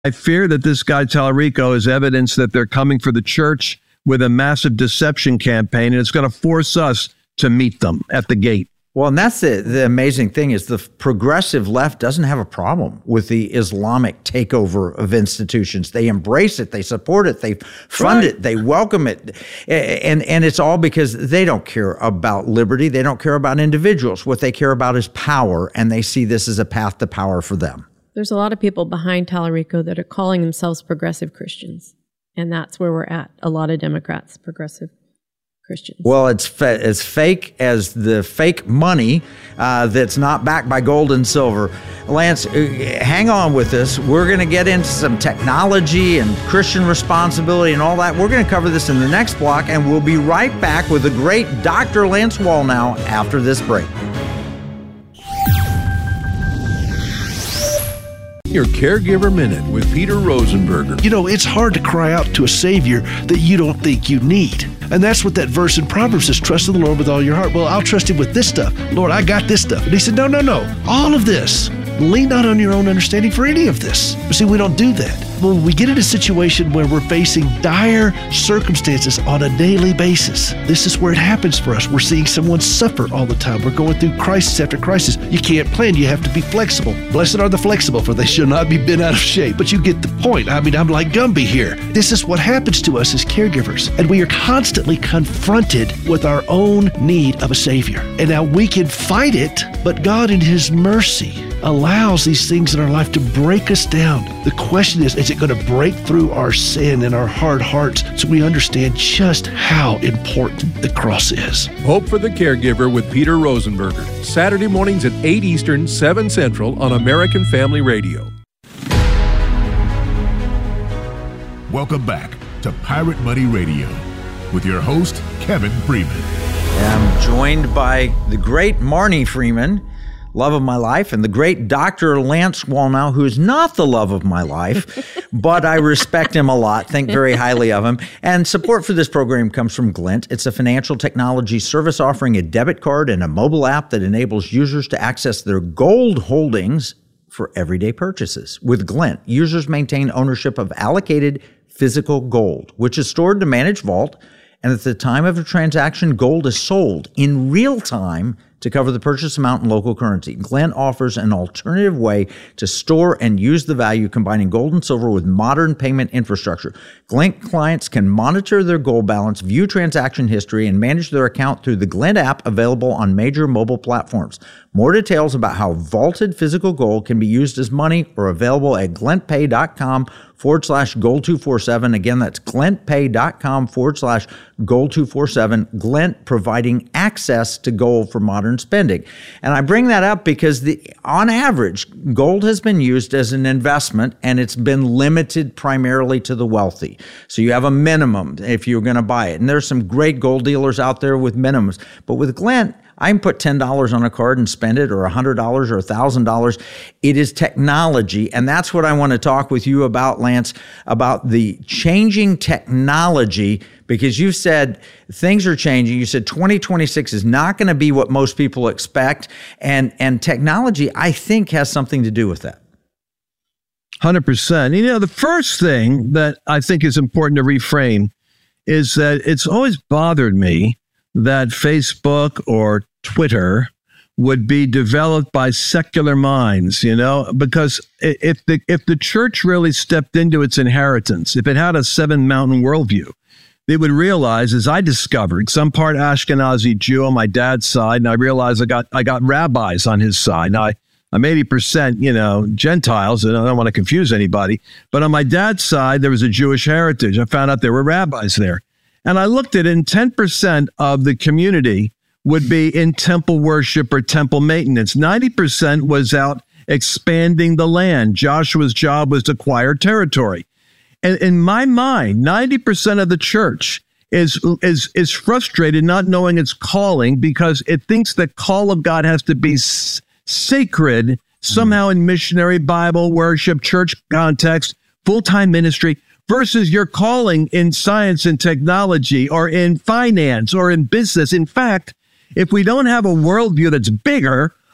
I fear that this guy Tallarico is evidence that they're coming for the church with a massive deception campaign, and it's going to force us to meet them at the gate. Well, and that's the amazing thing is the progressive left doesn't have a problem with the Islamic takeover of institutions. They embrace it. They support it. They fund it. They welcome it. And it's all because they don't care about liberty. They don't care about individuals. What they care about is power, and they see this as a path to power for them. There's a lot of people behind Tallarico that are calling themselves progressive Christians. And that's where we're at. A lot of Democrats, progressive Christians. Well, it's as fake as the fake money that's not backed by gold and silver. Lance, hang on with us. We're going to get into some technology and Christian responsibility and all that. We're going to cover this in the next block, and we'll be right back with the great Dr. Lance Wallnau after this break. Your Caregiver Minute with Peter Rosenberger. You know, it's hard to cry out to a Savior that you don't think you need. And that's what that verse in Proverbs says, trust in the Lord with all your heart. Well, I'll trust him with this stuff. Lord, I got this stuff. And he said, no. All of this. Lean not on your own understanding for any of this. But see, we don't do that. When we get in a situation where we're facing dire circumstances on a daily basis, this is where it happens for us. We're seeing someone suffer all the time. We're going through crisis after crisis. You can't plan. You have to be flexible. Blessed are the flexible, for they shall not be bent out of shape. But you get the point. I mean, I'm like Gumby here. This is what happens to us as caregivers. And we are constantly confronted with our own need of a Savior. And now we can fight it, but God in His mercy allows these things in our life to break us down. The question is it going to break through our sin and our hard hearts so we understand just how important the cross is? Hope for the Caregiver with Peter Rosenberger. Saturday mornings at 8 Eastern, 7 Central on American Family Radio. Welcome back to Pirate Money Radio with your host, Kevin Freeman. I'm joined by the great Marnie Freeman, love of my life, and the great Dr. Lance Wallnau, who is not the love of my life, but I respect him a lot, think very highly of him. And support for this program comes from Glint. It's a financial technology service offering a debit card and a mobile app that enables users to access their gold holdings for everyday purchases. With Glint, users maintain ownership of allocated physical gold, which is stored to manage vault, and at the time of a transaction, gold is sold in real time to cover the purchase amount in local currency. Glint offers an alternative way to store and use the value, combining gold and silver with modern payment infrastructure. Glint clients can monitor their gold balance, view transaction history, and manage their account through the Glint app available on major mobile platforms. More details about how vaulted physical gold can be used as money are available at glintpay.com/gold247. Again, that's glintpay.com/gold247. Glint providing access to gold for modern spending. And I bring that up because on average, gold has been used as an investment, and it's been limited primarily to the wealthy. So you have a minimum if you're going to buy it. And there's some great gold dealers out there with minimums. But with Glint, I can put $10 on a card and spend it, or $100 or $1,000. It is technology, and that's what I want to talk with you about, Lance, about the changing technology, because you said things are changing. You said 2026 is not going to be what most people expect, and technology, I think, has something to do with that. 100%. You know, the first thing that I think is important to reframe is that it's always bothered me that Facebook or Twitter would be developed by secular minds, you know, because if the church really stepped into its inheritance, if it had a seven mountain worldview, they would realize, as I discovered, some part Ashkenazi Jew on my dad's side, and I realized I got rabbis on his side. Now I'm 80%, you know, Gentiles, and I don't want to confuse anybody, but on my dad's side, there was a Jewish heritage. I found out there were rabbis there. And I looked at it, and 10% of the community would be in temple worship or temple maintenance. 90% was out expanding the land. Joshua's job was to acquire territory. And in my mind, 90% of the church is frustrated not knowing its calling, because it thinks the call of God has to be sacred somehow in missionary, Bible, worship, church context, full-time ministry, versus your calling in science and technology or in finance or in business. In fact, if we don't have a worldview that's bigger,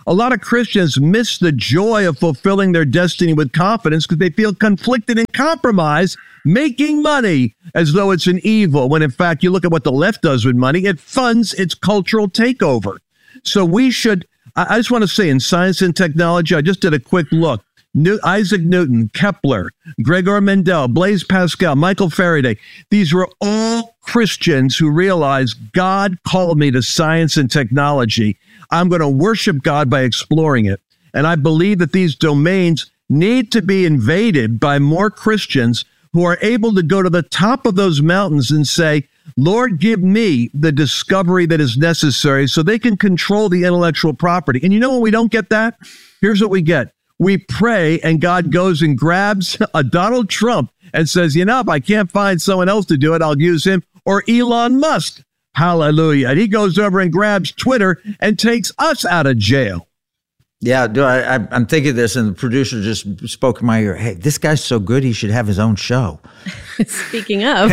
A lot of Christians miss the joy of fulfilling their destiny with confidence because they feel conflicted and compromised, making money as though it's an evil, when in fact, you look at what the left does with money, it funds its cultural takeover. So we should, I just want to say, in science and technology, I just did a quick look. Isaac Newton, Kepler, Gregor Mendel, Blaise Pascal, Michael Faraday. These were all Christians who realized God called me to science and technology. I'm going to worship God by exploring it. And I believe that these domains need to be invaded by more Christians who are able to go to the top of those mountains and say, Lord, give me the discovery that is necessary so they can control the intellectual property. And you know when we don't get that? Here's what we get. We pray and God goes and grabs a Donald Trump and says, you know, if I can't find someone else to do it, I'll use him. Or Elon Musk. Hallelujah. And he goes over and grabs Twitter and takes us out of jail. Yeah, I'm thinking this, and the producer just spoke in my ear. Hey, this guy's so good, he should have his own show. Speaking of.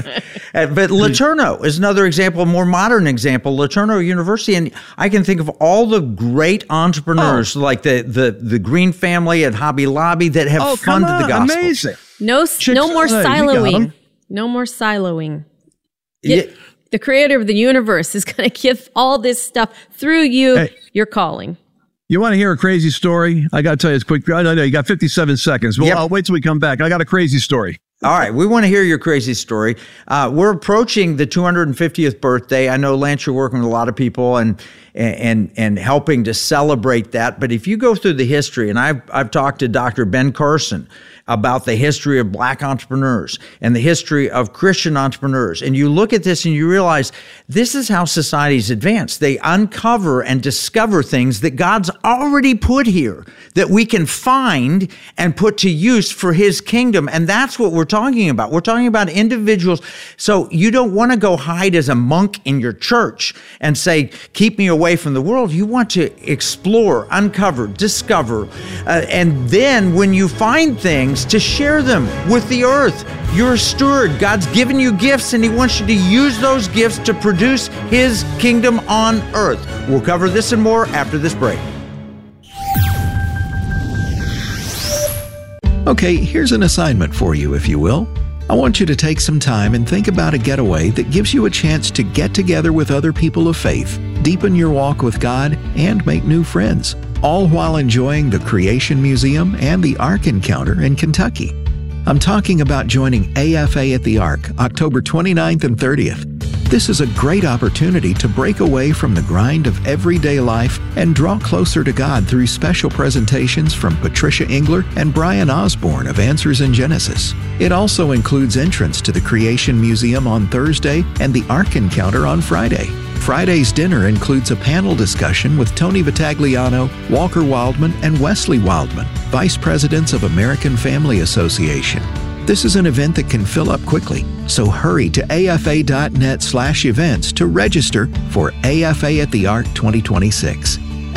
But LeTourneau is another example, a more modern example, LeTourneau University. And I can think of all the great entrepreneurs like the Green family at Hobby Lobby that have funded the gospel. Amazing. No more siloing. No more siloing. The creator of the universe is going to give all this stuff through you, your calling. You want to hear a crazy story? I got to tell you, it's quick. No, you got 57 seconds. Well, I'll wait till we come back. I got a crazy story. All right. We want to hear your crazy story. We're approaching the 250th birthday. I know, Lance, you're working with a lot of people and helping to celebrate that. But if you go through the history, and I've talked to Dr. Ben Carson about the history of Black entrepreneurs and the history of Christian entrepreneurs. And you look at this and you realize this is how societies advance. They uncover and discover things that God's already put here that we can find and put to use for his kingdom. And that's what we're talking about. We're talking about individuals. So you don't want to go hide as a monk in your church and say, keep me away from the world. You want to explore, uncover, discover. And then when you find things, to share them with the earth. You're a steward. God's given you gifts, and he wants you to use those gifts to produce his kingdom on earth. We'll cover this and more after this break. Okay, here's an assignment for you, if you will. I want you to take some time and think about a getaway that gives you a chance to get together with other people of faith, deepen your walk with God, and make new friends, all while enjoying the Creation Museum and the Ark Encounter in Kentucky. I'm talking about joining AFA at the Ark, October 29th and 30th. This is a great opportunity to break away from the grind of everyday life and draw closer to God through special presentations from Patricia Engler and Brian Osborne of Answers in Genesis. It also includes entrance to the Creation Museum on Thursday and the Ark Encounter on Friday. Friday's dinner includes a panel discussion with Tony Vitagliano, Walker Wildman, and Wesley Wildman, Vice Presidents of American Family Association. This is an event that can fill up quickly, so hurry to afa.net/events to register for AFA at the Ark 2026.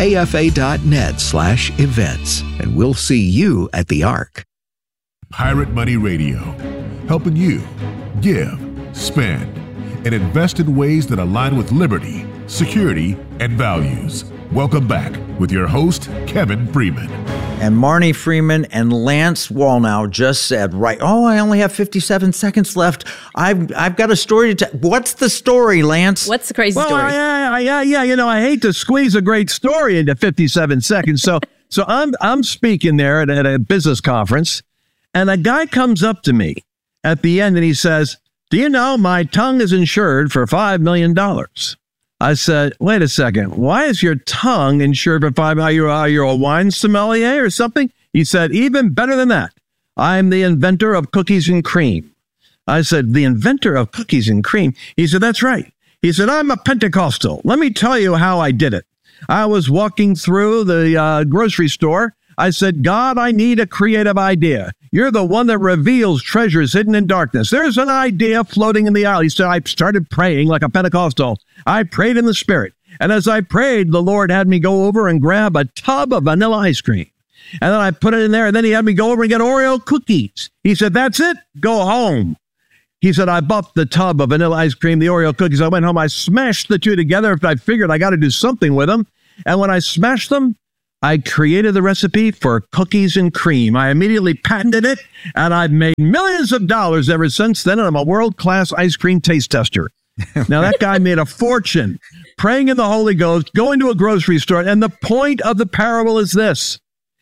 afa.net/events, and we'll see you at the Ark. Pirate Money Radio, helping you give, spend, and invest in ways that align with liberty, security, and values. Welcome back with your host, Kevin Freeman. And Marnie Freeman and Lance Wallnau just said, I only have 57 seconds left. I've got a story to tell. What's the story, Lance? What's the crazy story? Yeah. You know, I hate to squeeze a great story into 57 seconds. So I'm speaking there at a business conference, and a guy comes up to me at the end and he says, do you know my tongue is insured for $5 million? I said, wait a second. Why is your tongue insured for $5 million? Are you a wine sommelier or something? He said, even better than that. I'm the inventor of cookies and cream. I said, the inventor of cookies and cream? He said, that's right. He said, I'm a Pentecostal. Let me tell you how I did it. I was walking through the grocery store. I said, God, I need a creative idea. You're the one that reveals treasures hidden in darkness. There's an idea floating in the aisle. He said, I started praying like a Pentecostal. I prayed in the Spirit. And as I prayed, the Lord had me go over and grab a tub of vanilla ice cream. And then I put it in there, and then he had me go over and get Oreo cookies. He said, that's it. Go home. He said, I bought the tub of vanilla ice cream, the Oreo cookies. I went home. I smashed the two together. I figured I got to do something with them. And when I smashed them, I created the recipe for cookies and cream. I immediately patented it, and I've made millions of dollars ever since then, and I'm a world-class ice cream taste tester. Now, that guy made a fortune praying in the Holy Ghost, going to a grocery store, and the point of the parable is this.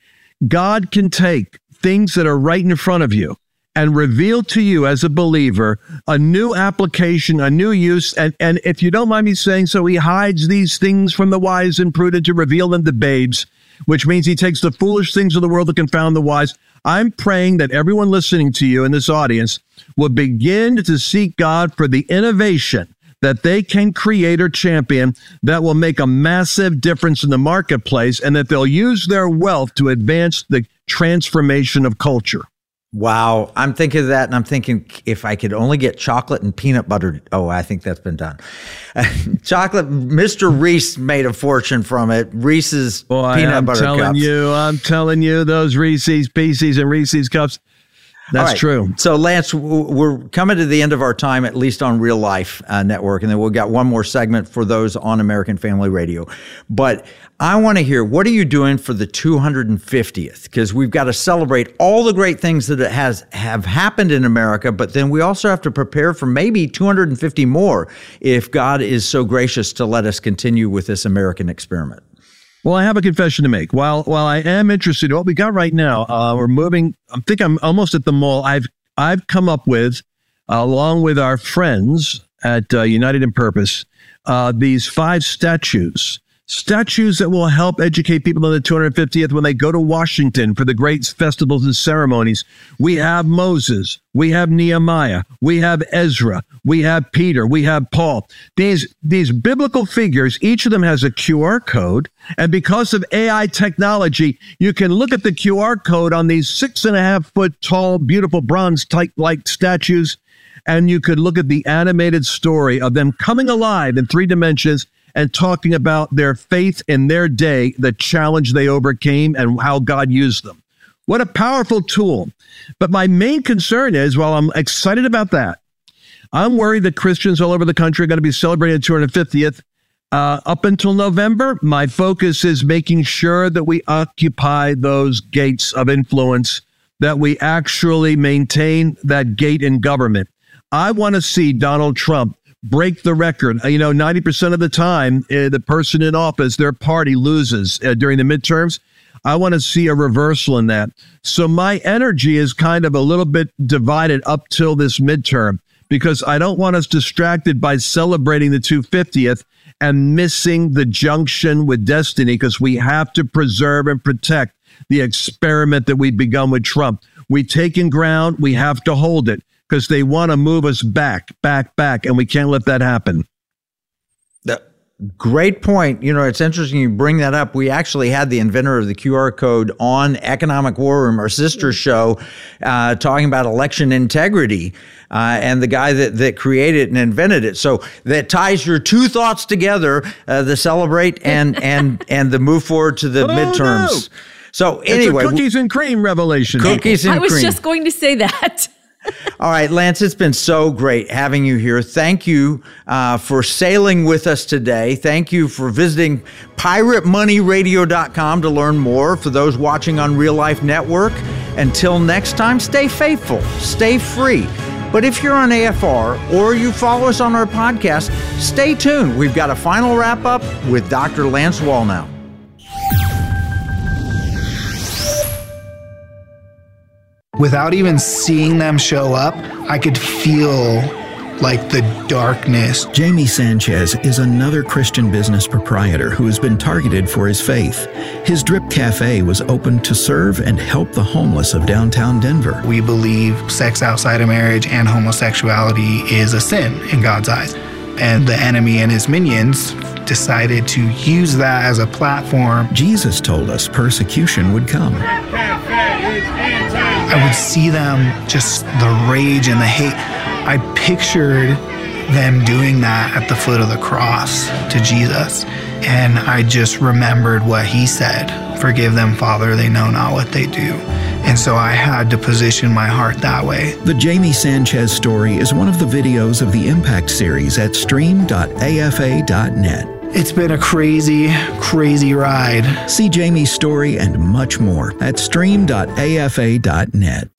God can take things that are right in front of you and reveal to you as a believer a new application, a new use. And if you don't mind me saying so, he hides these things from the wise and prudent to reveal them to babes, which means he takes the foolish things of the world to confound the wise. I'm praying that everyone listening to you in this audience will begin to seek God for the innovation that they can create or champion that will make a massive difference in the marketplace, and that they'll use their wealth to advance the transformation of culture. Wow. I'm thinking of that, and I'm thinking if I could only get chocolate and peanut butter. Oh, I think that's been done. Chocolate, Mr. Reese made a fortune from it. Reese's peanut butter cups. I'm telling you, those Reese's Pieces and Reese's Cups, that's true. So, Lance, we're coming to the end of our time, at least on Real Life Network, and then we've got one more segment for those on American Family Radio. But I want to hear, what are you doing for the 250th? Because we've got to celebrate all the great things that have happened in America, but then we also have to prepare for maybe 250 more if God is so gracious to let us continue with this American experiment. Well, I have a confession to make. While I am interested in what we got right now, we're moving. I think I'm almost at the mall. I've come up with, along with our friends at United in Purpose, these 5 statues that will help educate people on the 250th when they go to Washington for the great festivals and ceremonies. We have Moses, we have Nehemiah, we have Ezra, we have Peter, we have Paul. These biblical figures, each of them has a QR code, and because of AI technology, you can look at the QR code on these 6.5-foot tall, beautiful bronze-like statues, and you could look at the animated story of them coming alive in 3 dimensions and talking about their faith in their day, the challenge they overcame, and how God used them. What a powerful tool. But my main concern is, while I'm excited about that, I'm worried that Christians all over the country are going to be celebrating the 250th. Up until November, my focus is making sure that we occupy those gates of influence, that we actually maintain that gate in government. I want to see Donald Trump break the record. 90% of the time, the person in office, their party loses during the midterms. I want to see a reversal in that. So my energy is kind of a little bit divided up till this midterm, because I don't want us distracted by celebrating the 250th and missing the junction with destiny, because we have to preserve and protect the experiment that we've begun with Trump. We've taken ground. We have to hold it, because they want to move us back, and we can't let that happen. Great point. It's interesting you bring that up. We actually had the inventor of the QR code on Economic War Room, our sister show, talking about election integrity, and the guy that created it and invented it. So that ties your 2 thoughts together, the celebrate and the move forward to the midterms. No. So anyway, it's a cookies and cream revelation. Cookies and cream. I was just going to say that. All right, Lance, it's been so great having you here. Thank you for sailing with us today. Thank you for visiting piratemoneyradio.com to learn more. For those watching on Real Life Network, until next time, stay faithful, stay free. But if you're on AFR or you follow us on our podcast, stay tuned. We've got a final wrap-up with Dr. Lance Wallnau. Without even seeing them show up, I could feel like the darkness. Jamie Sanchez is another Christian business proprietor who has been targeted for his faith. His Drip Cafe was opened to serve and help the homeless of downtown Denver. We believe sex outside of marriage and homosexuality is a sin in God's eyes. And the enemy and his minions decided to use that as a platform. Jesus told us persecution would come. I would see them, just the rage and the hate. I pictured them doing that at the foot of the cross to Jesus. And I just remembered what he said, "Forgive them, Father, they know not what they do." And so I had to position my heart that way. The Jamie Sanchez story is one of the videos of the Impact series at stream.afa.net. It's been a crazy, crazy ride. See Jamie's story and much more at stream.afa.net.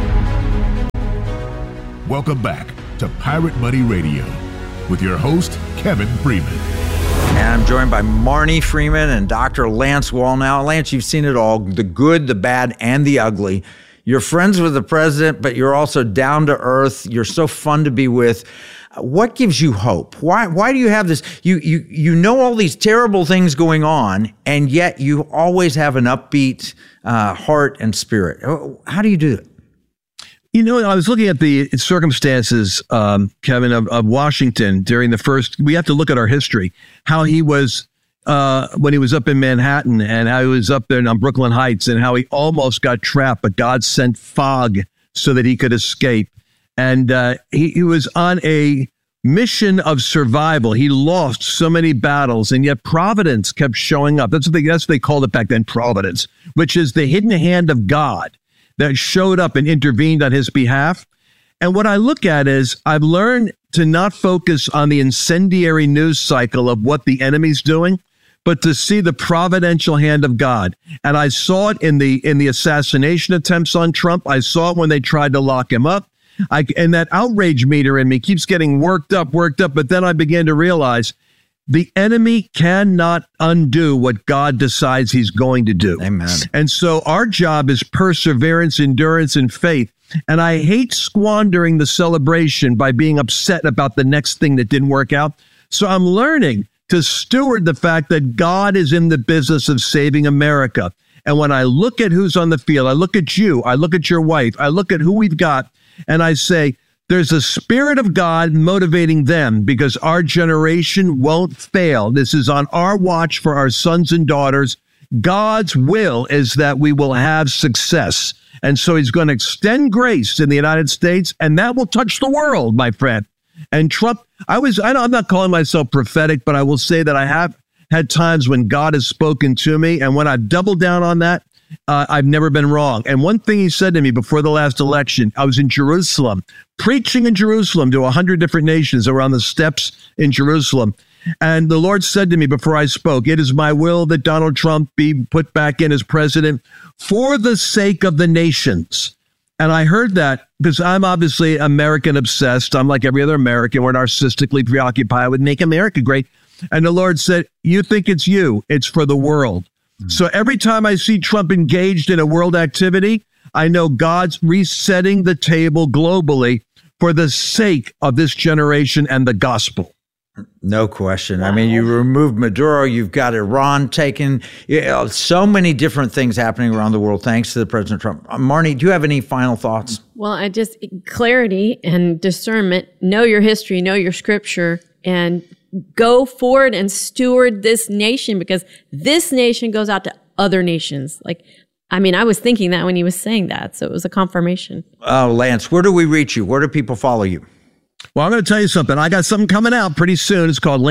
Welcome back to Pirate Money Radio with your host, Kevin Freeman. And I'm joined by Marnie Freeman and Dr. Lance Wallnau. Lance, you've seen it all, the good, the bad, and the ugly. You're friends with the president, but you're also down to earth. You're so fun to be with. What gives you hope? Why do you have this? You know all these terrible things going on, and yet you always have an upbeat heart and spirit. How do you do it? You know, I was looking at the circumstances, Kevin, of Washington during the first. We have to look at our history, how he was when he was up in Manhattan and how he was up there on Brooklyn Heights and how he almost got trapped, but God sent fog so that he could escape. And he was on a mission of survival. He lost so many battles, and yet providence kept showing up. That's what they called it back then, providence, which is the hidden hand of God that showed up and intervened on his behalf. And what I look at is I've learned to not focus on the incendiary news cycle of what the enemy's doing, but to see the providential hand of God. And I saw it in the assassination attempts on Trump. I saw it when they tried to lock him up. And that outrage meter in me keeps getting worked up. But then I began to realize the enemy cannot undo what God decides he's going to do. Amen. And so our job is perseverance, endurance, and faith. And I hate squandering the celebration by being upset about the next thing that didn't work out. So I'm learning to steward the fact that God is in the business of saving America. And when I look at who's on the field, I look at you, I look at your wife, I look at who we've got, and I say, there's a spirit of God motivating them because our generation won't fail. This is on our watch for our sons and daughters. God's will is that we will have success. And so he's going to extend grace in the United States, and that will touch the world, my friend. And Trump, I'm not calling myself prophetic, but I will say that I have had times when God has spoken to me. And when I've doubled down on that, I've never been wrong. And one thing he said to me before the last election, I was in Jerusalem, preaching in Jerusalem to 100 different nations around the steps in Jerusalem. And the Lord said to me before I spoke, it is my will that Donald Trump be put back in as president for the sake of the nations. And I heard that because I'm obviously American obsessed. I'm like every other American. We're narcissistically preoccupied with make America great. And the Lord said, you think it's you, it's for the world. So every time I see Trump engaged in a world activity, I know God's resetting the table globally for the sake of this generation and the gospel. No question. Wow. I mean, you removed Maduro, you've got Iran taken, so many different things happening around the world thanks to the President Trump. Marnie, do you have any final thoughts? Well, clarity and discernment, know your history, know your scripture, and go forward and steward this nation because this nation goes out to other nations. I was thinking that when he was saying that, so it was a confirmation. Oh, Lance, where do we reach you? Where do people follow you? Well, I'm going to tell you something. I got something coming out pretty soon. It's called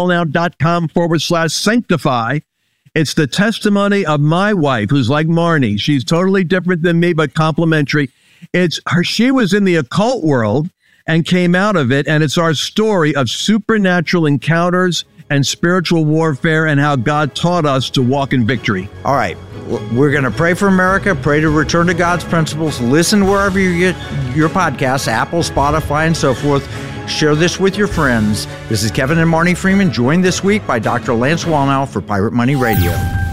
lancewallnau.com/sanctify. It's the testimony of my wife, who's like Marnie. She's totally different than me, but complementary. She was in the occult world and came out of it. And it's our story of supernatural encounters and spiritual warfare and how God taught us to walk in victory. All right. We're going to pray for America, pray to return to God's principles. Listen wherever you get your podcasts, Apple, Spotify, and so forth. Share this with your friends. This is Kevin and Marnie Freeman, joined this week by Dr. Lance Wallnau for Pirate Money Radio.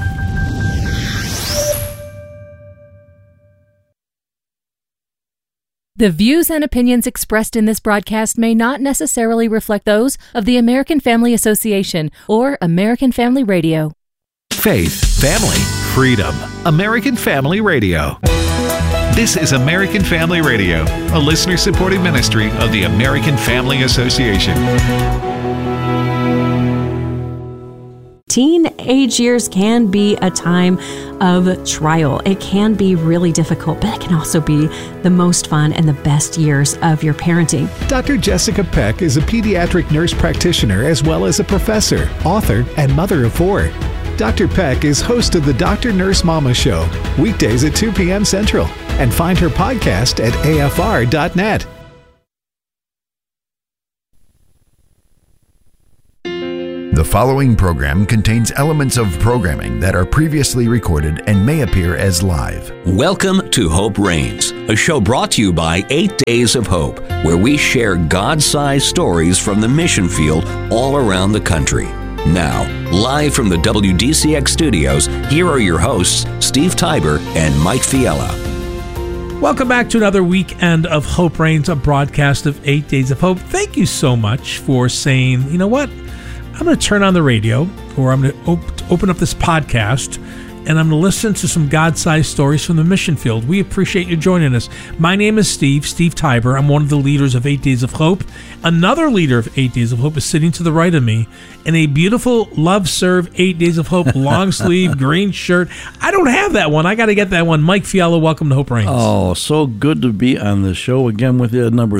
The views and opinions expressed in this broadcast may not necessarily reflect those of the American Family Association or American Family Radio. Faith, family, freedom. American Family Radio. This is American Family Radio, a listener-supported ministry of the American Family Association. Teenage years can be a time of trial. It can be really difficult, but it can also be the most fun and the best years of your parenting. Dr. Jessica Peck is a pediatric nurse practitioner as well as a professor, author, and mother of 4. Dr. Peck is host of the Dr. Nurse Mama Show, weekdays at 2 p.m. Central, and find her podcast at afr.net. The following program contains elements of programming that are previously recorded and may appear as live. Welcome to Hope Reigns, a show brought to you by 8 Days of Hope, where we share God-sized stories from the mission field all around the country. Now, live from the WDCX studios, here are your hosts, Steve Tiber and Mike Fiella. Welcome back to another weekend of Hope Reigns, a broadcast of 8 Days of Hope. Thank you so much for saying, you know what? I'm going to turn on the radio, or I'm going to open up this podcast, and I'm going to listen to some God-sized stories from the mission field. We appreciate you joining us. My name is Steve Tiber. I'm one of the leaders of 8 Days of Hope. Another leader of 8 Days of Hope is sitting to the right of me in a beautiful Love Serve 8 Days of Hope long sleeve green shirt. I don't have that one. I got to get that one. Mike Fiella, welcome to Hope Reigns. Oh, so good to be on the show again with you. Number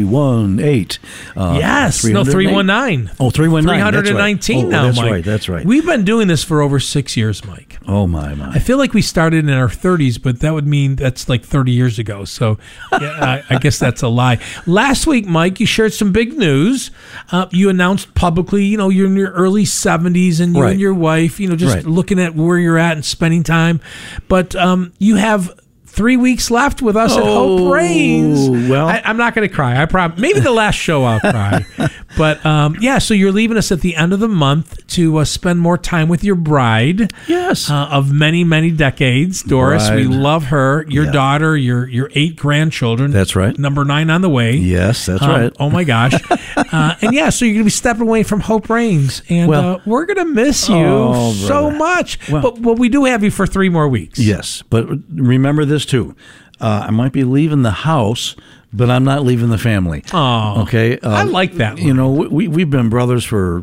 318. Yes, no, 319. Oh, 319. 319 now, Mike. That's right. We've been doing this for over 6 years, Mike. Oh, my. I feel like we started in our 30s, but that would mean that's like 30 years ago. So yeah, I guess that's a lie. Last week, Mike, you shared some big news. You announced publicly, you're in your early 70s and you and your wife, just looking at where you're at and spending time. But you have 3 weeks left with us at Hope Reigns. Well, I'm not going to cry. I promise. Maybe the last show I'll cry. But so you're leaving us at the end of the month to spend more time with your bride. Yes. Of many, many decades. Doris, we love her. Your daughter, your 8 grandchildren. That's right. Number 9 on the way. Yes, that's right. Oh, my gosh. So you're going to be stepping away from Hope Reigns. And we're going to miss you so much. Well, but we do have you for 3 more weeks. Yes. But remember this, too. I might be leaving the house, but I'm not leaving the family. Oh, okay. I like that. We've been brothers for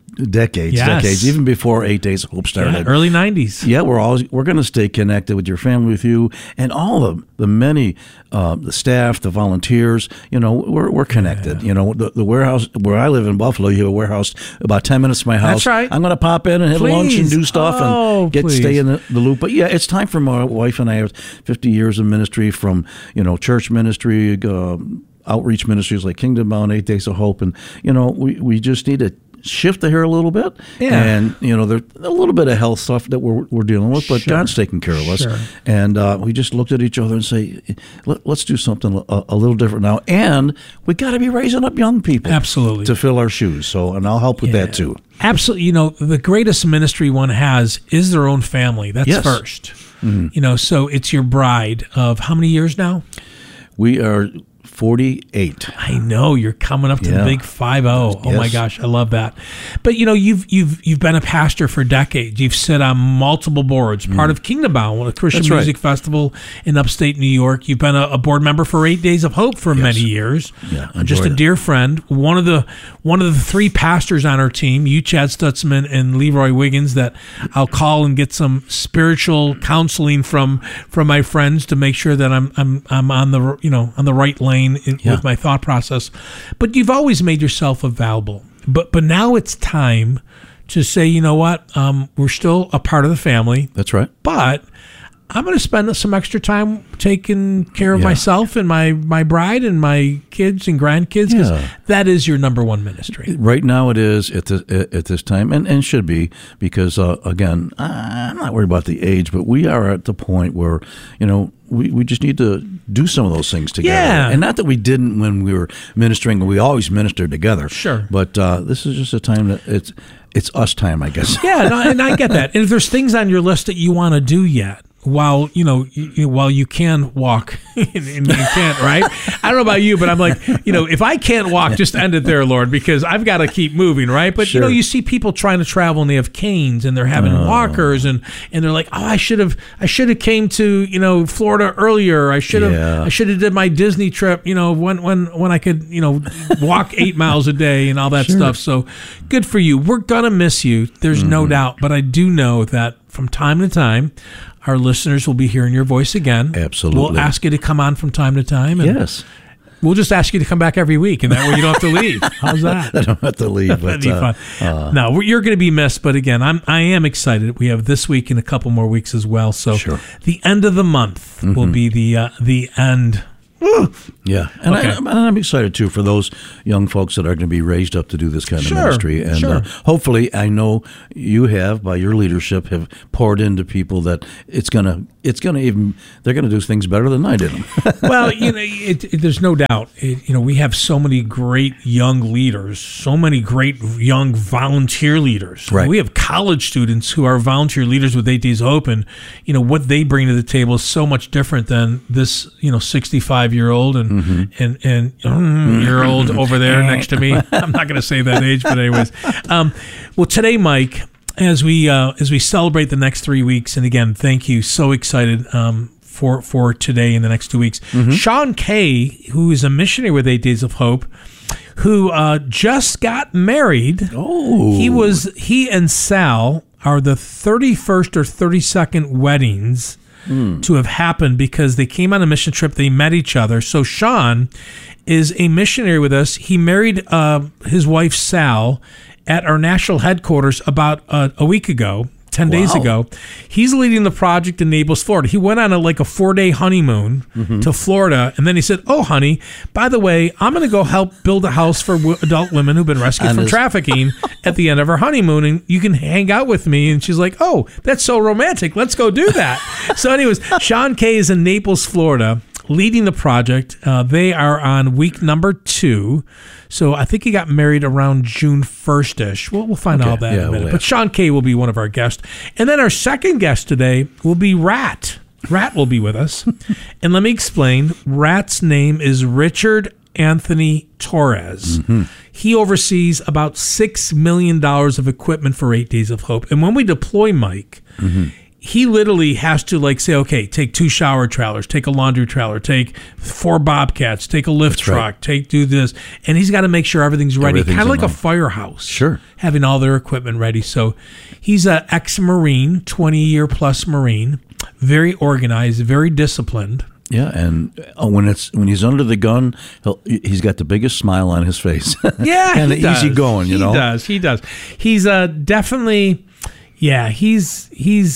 decades, even before 8 Days of Hope started. Yeah, early 90s. Yeah, we're going to stay connected with your family, with you, and all the many the staff, the volunteers. We're connected. Yeah. The warehouse where I live in Buffalo, you have a warehouse about 10 minutes from my house. That's right. I'm going to pop in and have lunch and do stuff and stay in the loop. But yeah, it's time for my wife and I have 50 years of ministry from church ministry. Outreach ministries like Kingdom Bound, 8 Days of Hope, and we just need to shift the hair a little bit. Yeah. And there's a little bit of health stuff that we're dealing with, but God's taking care of us. Sure. And we just looked at each other and say, let's do something a little different now. And we got to be raising up young people, absolutely, to fill our shoes. And I'll help with that too. Absolutely. The greatest ministry one has is their own family. That's first. Mm-hmm. So it's your bride of how many years now? We are 48. I know you're coming up to the big 50. Oh my gosh, I love that. But you've been a pastor for decades. You've sit on multiple boards, part of Kingdom Bound, a Christian music festival in upstate New York. You've been a board member for 8 Days of Hope for many years. Yeah, just a dear friend. One of the 3 pastors on our team, you, Chad Stutzman, and Leroy Wiggins, that I'll call and get some spiritual counseling from my friends to make sure that I'm on the right lane with my thought process. But you've always made yourself available. But now it's time to say, you know what? We're still a part of the family. That's right. But I'm going to spend some extra time taking care of myself and my bride and my kids and grandkids, because that is your number one ministry. Right now it is at this time, and should be, because, again, I'm not worried about the age, but we are at the point where, we just need to do some of those things together. Yeah. And not that we didn't when we were ministering. We always ministered together. Sure. But this is just a time that it's us time, I guess. Yeah, no, and I get that. And if there's things on your list that you want to do yet, while you can walk and you can't, right? I don't know about you, but I'm like, if I can't walk, just end it there, Lord, because I've got to keep moving, right? But you see people trying to travel and they have canes and they're having walkers and they're like, oh, I should have came to Florida earlier. I should have did my Disney trip, when I could walk 8 miles a day and all that stuff. So good for you. We're gonna miss you. There's no doubt, but I do know that from time to time, our listeners will be hearing your voice again. Absolutely. We'll ask you to come on from time to time. And yes. We'll just ask you to come back every week, and that way you don't have to leave. How's that? I don't have to leave. That'd be fun. No, you're going to be missed, but again, I am excited. We have this week and a couple more weeks as well. So the end of the month will be the end Yeah, and I'm excited too for those young folks that are going to be raised up to do this kind of ministry. And hopefully, I know you have, by your leadership, have poured into people that they're going to do things better than I did them. Well, there's no doubt. We have so many great young leaders, so many great young volunteer leaders. Right. We have college students who are volunteer leaders with 8 Days of Hope, and what they bring to the table is so much different than this 65-year-old and year old over there next to me. I'm not going to say that age, but anyways. Well, today, Mike, as we celebrate the next 3 weeks, and again, thank you. So excited for today and the next 2 weeks. Sean Kay, who is a missionary with 8 Days of Hope, who just got married. Oh, he and Sal are the 31st or 32nd weddings to have happened because they came on a mission trip. They met each other. So Sean is a missionary with us. He married his wife, Sal, at our national headquarters about a week ago, 10 days ago. He's leading the project in Naples, Florida. He went on a 4-day honeymoon to Florida, and then he said, "Oh, honey, by the way, I'm going to go help build a house for adult women who've been rescued from trafficking at the end of our honeymoon, and you can hang out with me." And she's like, "Oh, that's so romantic. Let's go do that." So anyways, Sean Kay is in Naples, Florida, leading the project. They are on week number 2. So I think he got married around June 1st-ish. We'll find all that in a minute. But Sean Kay will be one of our guests. And then our second guest today will be Rat. Rat will be with us. And let me explain. Rat's name is Richard Anthony Torres. He oversees about $6 million of equipment for 8 Days of Hope. And when we deploy Mike, he literally has to say, okay, take 2 shower trailers, take a laundry trailer, take 4 Bobcats, take a lift truck, do this. And he's got to make sure everything's ready. Kind of like a firehouse. Sure. Having all their equipment ready. So he's an ex-Marine, 20-year plus Marine, very organized, very disciplined. Yeah, and when he's under the gun, he's got the biggest smile on his face. Yeah, and easy going, He does. He's definitely... Yeah, he's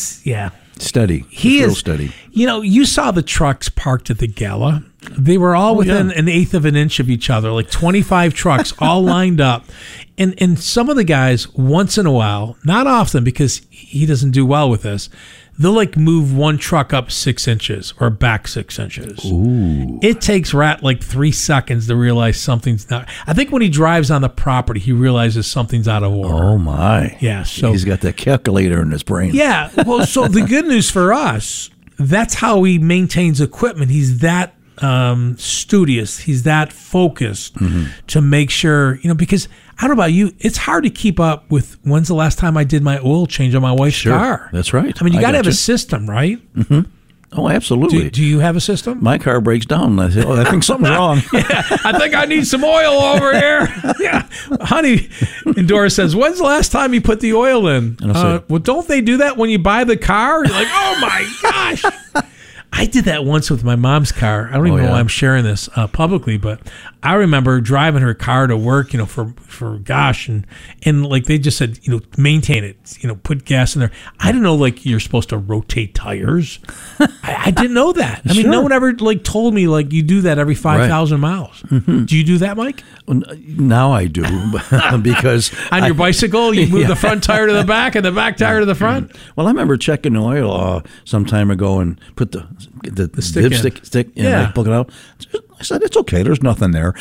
steady. He is steady. You saw the trucks parked at the gala. They were all within an eighth of an inch of each other, 25 trucks all lined up. And some of the guys, once in a while, not often because he doesn't do well with this, they'll move one truck up 6 inches or back 6 inches. Ooh. It takes Rat 3 seconds to realize something's not. I think when he drives on the property, he realizes something's out of order. Oh my! Yeah, so he's got that calculator in his brain. Yeah. Well, so the good news for us, that's how he maintains equipment. He's that studious. He's that focused to make sure, because I don't know about you, it's hard to keep up with when's the last time I did my oil change on my wife's car. That's right. I mean, you got to have a system, right? Oh, absolutely. Do you have a system? My car breaks down. I say, I think something's wrong. Yeah, I think I need some oil over here. Yeah, honey. And Doris says, "When's the last time you put the oil in?" Well, don't they do that when you buy the car? You're like, "Oh my gosh." I did that once with my mom's car. I don't even know why I'm sharing this publicly, but I remember driving her car to work, for gosh, and they just said, maintain it, put gas in there. I didn't know you're supposed to rotate tires. I didn't know that. I mean, no one ever told me you do that every 5,000 miles. Do you do that, Mike? Now I do because on your bicycle you move the front tire to the back and the back tire to the front. Well, I remember checking oil some time ago and put the stick in and I plug it out. I said, it's okay. There's nothing there.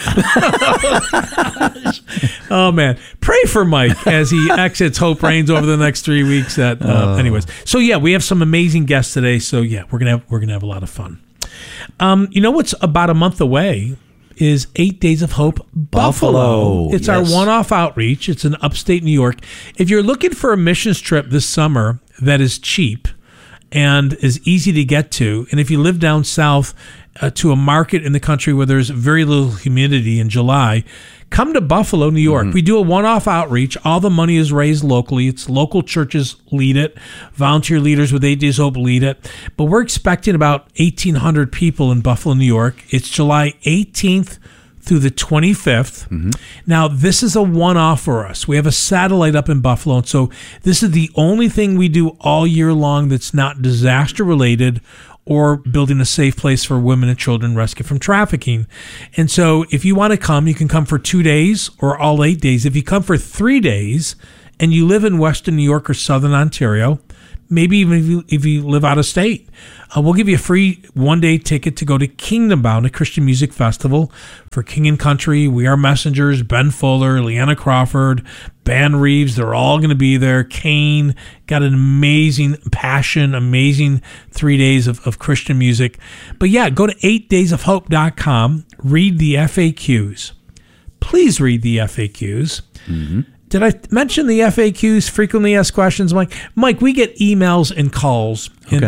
Oh, man. Pray for Mike as he exits Hope Reigns over the next 3 weeks. Anyways. So, we have some amazing guests today. So, we're gonna have a lot of fun. What's about a month away is 8 Days of Hope Buffalo. It's our one-off outreach. It's in upstate New York. If you're looking for a missions trip this summer that is cheap and is easy to get to, and if you live down south to a market in the country where there's very little humidity in July, come to Buffalo, New York. We do a one-off outreach. All the money is raised locally. It's local churches lead it. Volunteer leaders with 8 Days Hope lead it. But we're expecting about 1,800 people in Buffalo, New York. It's July 18th through the 25th. Now, this is a one-off for us. We have a satellite up in Buffalo, and so this is the only thing we do all year long that's not disaster-related or building a safe place for women and children rescued from trafficking. And so if you want to come, you can come for 2 days or all 8 days. If you come for 3 days and you live in Western New York or Southern Ontario, maybe even if you live out of state, we'll give you a free 1-day ticket to go to Kingdom Bound, a Christian music festival for King and Country, We Are Messengers, Ben Fuller, Leanna Crawford, Ben Reeves. They're all going to be there. Kane got an amazing passion, amazing 3 days of Christian music. But yeah, go to 8daysofhope.com, read the FAQs. Please read the FAQs. Mm-hmm. Did I mention the FAQs, frequently asked questions? Mike, we get emails and calls,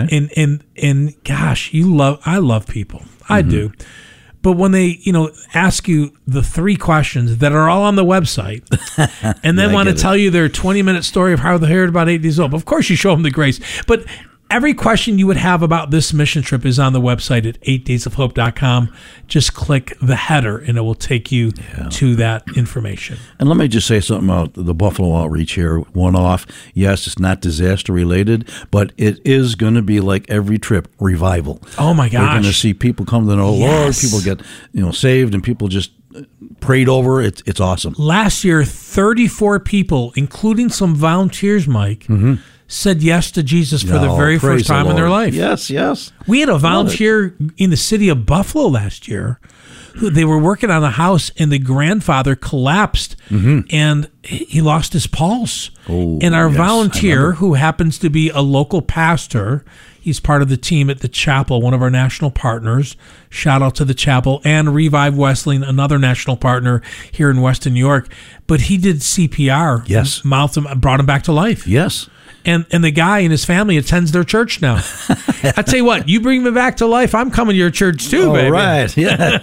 and gosh, I love people. I do. But when they, ask you the 3 questions that are all on the website, and then want to tell you their 20-minute story of how they heard about 8 Days of Hope, of course you show them the grace. But every question you would have about this mission trip is on the website at 8daysofhope.com. Just click the header and it will take you to that information. And let me just say something about the Buffalo Outreach here, one off. Yes, it's not disaster related, but it is going to be like every trip, revival. Oh my gosh. We're going to see people come to know the Lord, people get saved, and people just prayed over. It's awesome. Last year, 34 people, including some volunteers, Mike, said yes to Jesus for the very first time in their life. Yes, yes. We had a volunteer in the city of Buffalo last year. They were working on a house, and the grandfather collapsed, and he lost his pulse. And our volunteer, who happens to be a local pastor, he's part of the team at the chapel, one of our national partners. Shout out to the chapel, and Revive Wesleyan, another national partner here in Western New York. But he did CPR. Yes. Mouthed him, brought him back to life. Yes. And the guy and his family attends their church now. I tell you what, you bring me back to life, I'm coming to your church too, baby. All right,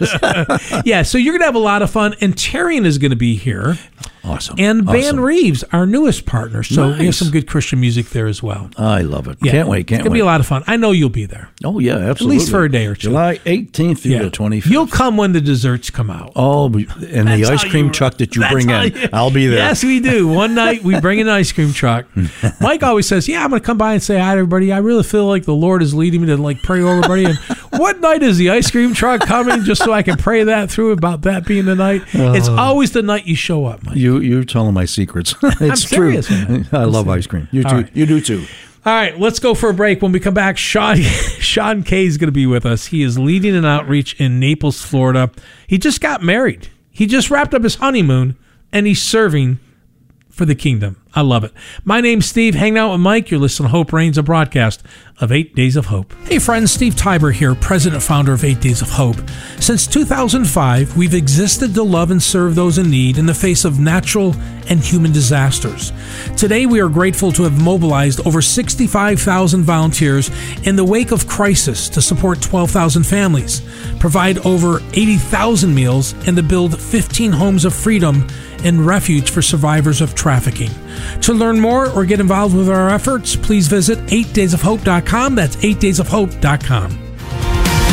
yes. Yeah, so you're going to have a lot of fun. And Terrian is going to be here. Awesome. And Van Reeves, our newest partner. So we have some good Christian music there as well. I love it. Yeah. Can't wait. It's going to be a lot of fun. I know you'll be there. Oh, yeah, absolutely. At least for a day or two. July 18th through the 25th. You'll come when the desserts come out. Oh, and the ice cream truck that you bring in, I'll be there. Yes, we do. One night we bring an ice cream truck. Mike always says, I'm going to come by and say hi to everybody. I really feel like the Lord is leading me to pray over everybody. And what night is the ice cream truck coming, just so I can pray that through about that being the night? It's always the night you show up, Mike. You're telling my secrets. It's I'm serious, true. Man. I love ice cream. You too. Right. You do too. All right, let's go for a break. When we come back, Sean Kay is going to be with us. He is leading an outreach in Naples, Florida. He just got married. He just wrapped up his honeymoon, and he's serving for the kingdom. I love it. My name's Steve. Hang out with Mike. You're listening to Hope Reigns, a broadcast of 8 Days of Hope. Hey friends, Steve Tiber here, president founder of 8 Days of Hope. Since 2005, we've existed to love and serve those in need in the face of natural and human disasters. Today, we are grateful to have mobilized over 65,000 volunteers in the wake of crisis to support 12,000 families, provide over 80,000 meals, and to build 15 homes of freedom and refuge for survivors of trafficking. To learn more or get involved with our efforts, please visit 8daysofhope.com. That's 8daysofhope.com.